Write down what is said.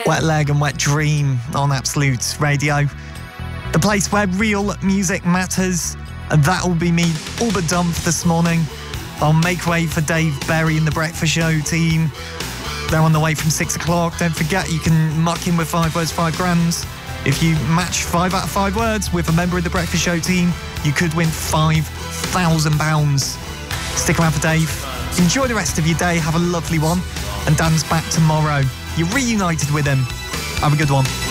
Wet Leg and Wet Dream on Absolute Radio. The place where real music matters. And that will be me all but done for this morning. I'll make way for Dave Berry and the Breakfast Show team. They're on the way from 6 o'clock. Don't forget, you can muck in with 5 words, 5 grams. If you match 5 out of 5 words with a member of the Breakfast Show team, you could win £5,000. Stick around for Dave. Enjoy the rest of your day. Have a lovely one. And Dan's back tomorrow. You're reunited with him. Have a good one.